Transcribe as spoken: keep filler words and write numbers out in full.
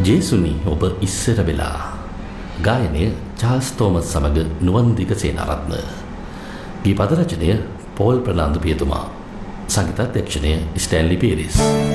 ජේසුනි ඔබ ඉස්සර වෙලා. ගායනය චාල්ස් තෝමස් සමග නුවන්දික සේනාරත්න. ගී පද රචනය පෝල් ප්‍රනාන්දු පියතුමා. සංගීතාධ්‍යක්ෂණය ස්ටැන්ලි පීරිස්.